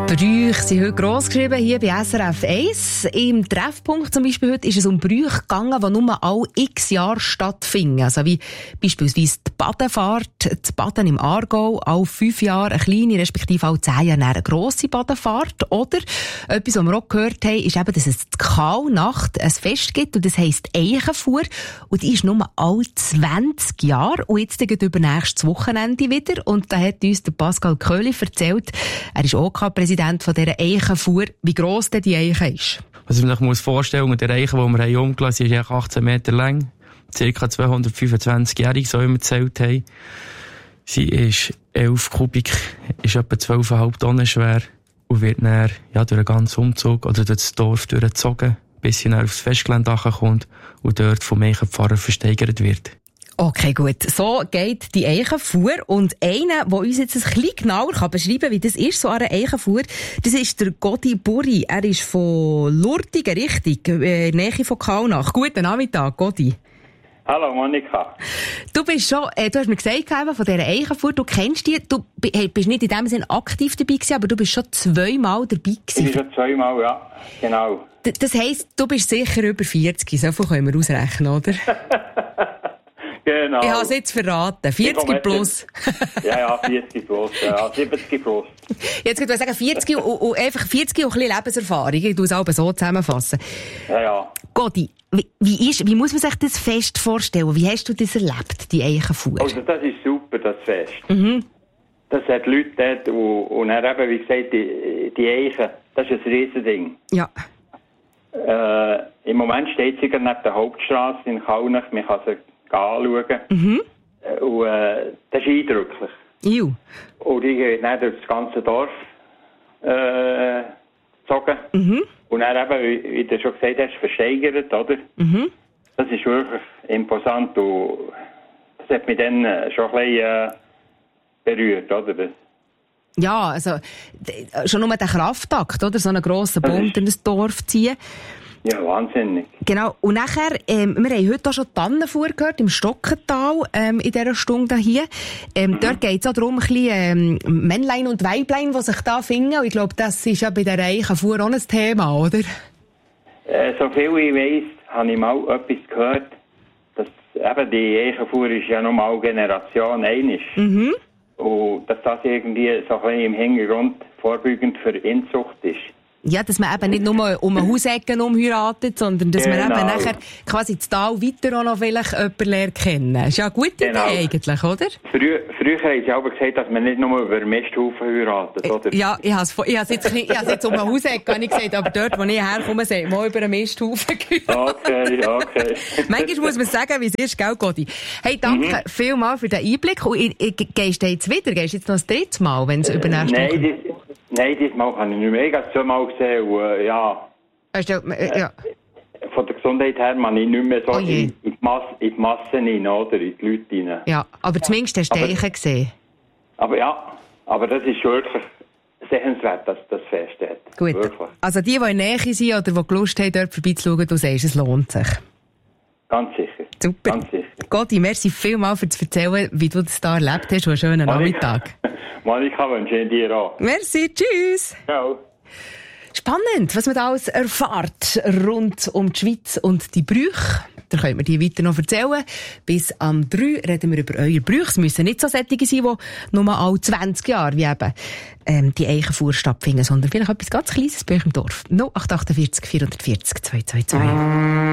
Brüche sind heute gross geschrieben, hier bei SRF 1. Im Treffpunkt zum Beispiel heute ist es um Brüche gegangen, die nur alle x Jahre stattfinden. Also wie beispielsweise die Badefahrt, das Baden im Aargau, alle 5 Jahre eine kleine, respektive alle 10 Jahre eine grosse Badefahrt. Oder etwas, was wir auch gehört haben, ist eben, dass es die Kaulnacht ein Fest gibt, und das heisst Eichenfuhr. Und die ist nur alle 20 Jahre. Und jetzt geht über nächstes Wochenende wieder. Und da hat uns der Pascal Köhli erzählt, er ist OK-Präsident von dieser Eichenfuhr, wie gross denn die Eiche ist. Was man sich vorstellen muss, der Eiche, die wir umgelassen haben, ist 18 Meter lang, ca. 225-jährig, so wie wir gezählt haben. Sie ist 11 Kubik, ist etwa 12,5 Tonnen schwer und wird dann durch einen ganzen Umzug oder durch das Dorf durchgezogen, bis sie dann aufs Festgelände kommt und dort vom Eichenpfarrer versteigert wird. Okay, gut. So geht die Eichenfuhr. Und einer, der uns jetzt ein bisschen genauer beschreiben kann, wie das ist, so eine Eichenfuhr, das ist der Godi Burri. Er ist von Lurtigen, richtig, Nähe von Kaulnach. Guten Nachmittag, Godi. Hallo, Monika. Du bist schon, du hast mir gesagt, von dieser Eichenfuhr, du kennst die, du bist nicht in dem Sinne aktiv dabei gewesen, aber du bist schon 2-mal dabei gewesen. Ich bin schon 2-mal, ja, genau. Das heisst, du bist sicher über 40, so viel können wir ausrechnen, oder? Genau. Ich habe es jetzt verraten. 40 plus. Ja, 40 plus. Ja, 70 plus. Jetzt würde ich sagen, 40 und einfach 40 und ein bisschen Lebenserfahrung. Ich tue es aber so zusammenfassen. Ja. Godi, wie muss man sich das Fest vorstellen? Wie hast du das erlebt, die Eichenfuhr? Also, das ist super, das Fest. Mhm. Das hat Leute dort und dann eben, wie gesagt, die Eichen, das ist ein Riesending. Ja. Im Moment steht sie neben der Hauptstrasse in Kaulnach. Man kann sie anschauen. Mhm. Und das ist eindrücklich. Juh. Und die geht dann durch das ganze Dorf gezogen. Mhm. Und dann eben, wie du schon gesagt hast, versteigert, oder? Mhm. Das ist wirklich imposant. Und das hat mich dann schon ein bisschen berührt, oder? Ja, also schon nur der Kraftakt, oder? So einen grossen Bund in das Dorf ziehen. Ja, wahnsinnig. Genau. Und nachher, wir haben heute auch schon die Tannenfuhr gehört, im Stockental, in dieser Stunde hier. Dort geht es auch darum, ein bisschen Männlein und Weiblein, die sich da finden. Und ich glaube, das ist ja bei der Eichenfuhr auch ein Thema, oder? So viel ich weiss, habe ich mal etwas gehört, dass eben die Eichenfuhr ist ja nochmal Generation 1. Mhm. Und dass das irgendwie so ein bisschen im Hintergrund vorbeugend für Inzucht ist. Ja, dass man eben nicht nur um eine Hausecke heiratet, sondern dass man eben nachher quasi das Tal weiter auch noch vielleicht jemanden lernt kennen. Das ist ja eine gute Idee eigentlich, oder? Früher haben sie aber gesagt, dass man nicht nur über einen Misthaufen heiratet, oder? Ja, ich habe es jetzt um eine Hausecke gesagt, aber dort, wo ich herkomme, sagt man über einen Misthaufen geheiratet. Okay. Manchmal muss man sagen, wie es ist, gell, Godi? Hey, danke vielmals für den Einblick. Und gehst du jetzt wieder? Gehst du jetzt noch das dritte Mal, wenn es über nächste Woche... Nein, diesmal kann ich nicht mehr. Ich habe es zweimal gesehen und ja. Ja. Von der Gesundheit her man ich nicht mehr so in die Masse rein, oder? In die Leute rein. Ja, aber zumindest hast du Eichen gesehen. Aber das ist wirklich sehenswert, dass das Fest hat. Gut. Wirklich. Also die in der Nähe sind oder die Lust haben, dort vorbeizuschauen, du sagst, es lohnt sich. Ganz sicher. Super. Ganz sicher. Gotti, merci vielmals für das Erzählen, wie du das da erlebt hast. Einen schönen Nachmittag. Monika wünsche dir auch. Merci, tschüss. Ciao. Spannend, was man da alles erfährt rund um die Schweiz und die Brüche. Da könnt ihr die weiter noch erzählen. Bis am 3 reden wir über eure Brüche. Es müssen nicht so sättige sein, die nur alle 20 Jahre wie eben die Eichenfuhr stattfinden, sondern vielleicht etwas ganz Kleines bei euch im Dorf. 0848 440 222.